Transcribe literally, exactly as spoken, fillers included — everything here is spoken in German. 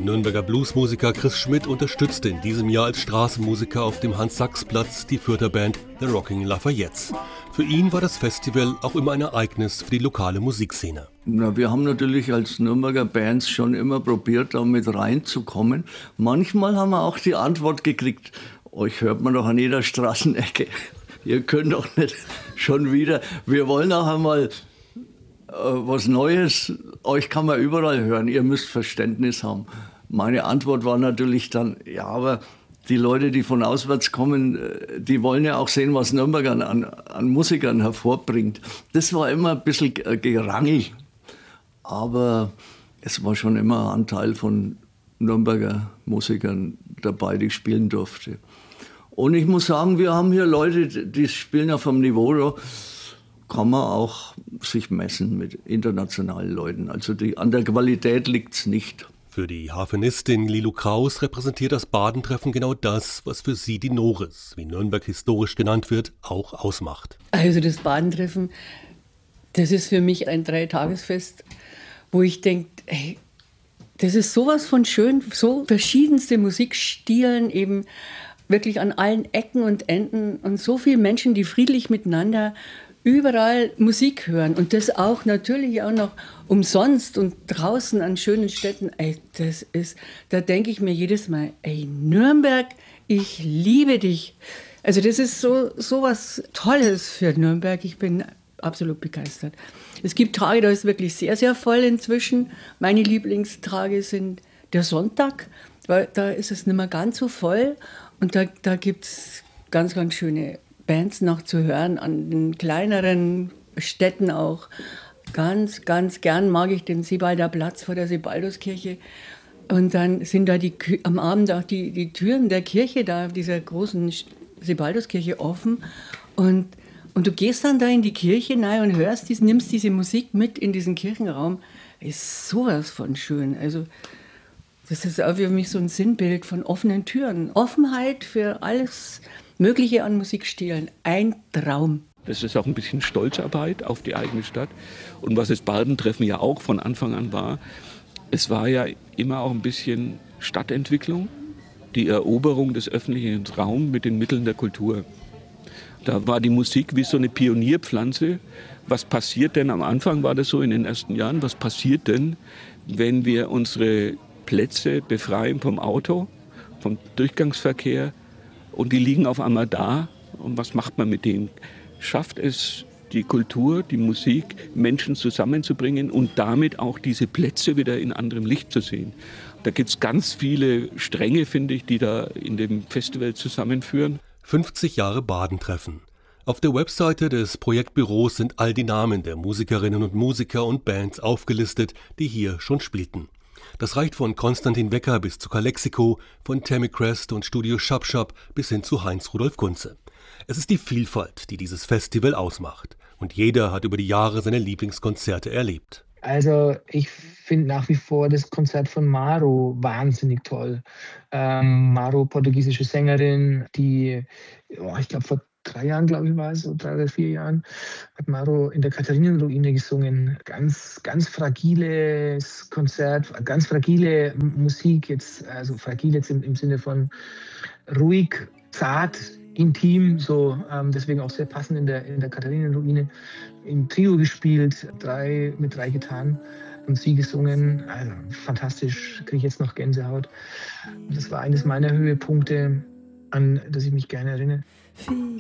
Nürnberger Bluesmusiker Chris Schmidt unterstützte in diesem Jahr als Straßenmusiker auf dem Hans-Sachs-Platz die Fürther Band The Rocking Lafayettes. Für ihn war das Festival auch immer ein Ereignis für die lokale Musikszene. Na, wir haben natürlich als Nürnberger Bands schon immer probiert, da mit reinzukommen. Manchmal haben wir auch die Antwort gekriegt, euch hört man doch an jeder Straßenecke. Ihr könnt doch nicht schon wieder, wir wollen auch einmal was Neues, euch kann man überall hören, ihr müsst Verständnis haben. Meine Antwort war natürlich dann, ja, aber die Leute, die von auswärts kommen, die wollen ja auch sehen, was Nürnberg an, an Musikern hervorbringt. Das war immer ein bisschen Gerangel, aber es war schon immer ein Anteil von Nürnberger Musikern dabei, die ich spielen durfte. Und ich muss sagen, wir haben hier Leute, die spielen auf einem Niveau, kann man auch sich messen mit internationalen Leuten. Also die, an der Qualität liegt es nicht. Für die Harfenistin Lilu Kraus repräsentiert das Badentreffen genau das, was für sie die Noris, wie Nürnberg historisch genannt wird, auch ausmacht. Also das Badentreffen, das ist für mich ein Dreitagesfest, wo ich denke, hey, das ist sowas von schön, so verschiedenste Musikstilen eben wirklich an allen Ecken und Enden und so viele Menschen, die friedlich miteinander überall Musik hören und das auch natürlich auch noch umsonst und draußen an schönen Städten. Ey, das ist, da denke ich mir jedes Mal, ey, Nürnberg, ich liebe dich. Also das ist so, so was Tolles für Nürnberg. Ich bin absolut begeistert. Es gibt Tage, da ist wirklich sehr, sehr voll inzwischen. Meine Lieblingstage sind der Sonntag, weil da ist es nicht mehr ganz so voll und da, da gibt es ganz, ganz schöne Bands noch zu hören, an den kleineren Städten auch. Ganz, ganz gern mag ich den Sebalder Platz vor der Sebalduskirche. Und dann sind da die, am Abend auch die, die Türen der Kirche, da dieser großen Sebalduskirche offen. Und, und du gehst dann da in die Kirche rein und hörst, dies, nimmst diese Musik mit in diesen Kirchenraum. Ist sowas von schön. Also das ist auch für mich so ein Sinnbild von offenen Türen. Offenheit für alles Mögliche an Musikstilen. Ein Traum. Das ist auch ein bisschen Stolzarbeit auf die eigene Stadt. Und was das Badentreffen ja auch von Anfang an war, es war ja immer auch ein bisschen Stadtentwicklung, die Eroberung des öffentlichen Raums mit den Mitteln der Kultur. Da war die Musik wie so eine Pionierpflanze. Was passiert denn, am Anfang war das so in den ersten Jahren, was passiert denn, wenn wir unsere Plätze befreien vom Auto, vom Durchgangsverkehr, und die liegen auf einmal da. Und was macht man mit denen? Schafft es die Kultur, die Musik, Menschen zusammenzubringen und damit auch diese Plätze wieder in anderem Licht zu sehen? Da gibt es ganz viele Stränge, finde ich, die da in dem Festival zusammenführen. fünfzig Jahre Badentreffen. Auf der Webseite des Projektbüros sind all die Namen der Musikerinnen und Musiker und Bands aufgelistet, die hier schon spielten. Das reicht von Konstantin Wecker bis zu Calexico, von Tammy Crest und Studio Shop Shop bis hin zu Heinz-Rudolf Kunze. Es ist die Vielfalt, die dieses Festival ausmacht. Und jeder hat über die Jahre seine Lieblingskonzerte erlebt. Also ich finde nach wie vor das Konzert von Maro wahnsinnig toll. Ähm, Maro, portugiesische Sängerin, die, oh, ich glaube vor drei Jahren, glaube ich war es, so drei oder vier Jahren, hat Maro in der Katharinenruine gesungen. Ganz, ganz fragiles Konzert, ganz fragile Musik, jetzt, also fragil jetzt im, im Sinne von ruhig, zart, intim, so ähm, deswegen auch sehr passend in der, in der Katharinenruine. Im Trio gespielt, drei, mit drei Gitarren und sie gesungen. Also fantastisch, kriege ich jetzt noch Gänsehaut. Das war eines meiner Höhepunkte, an das ich mich gerne erinnere.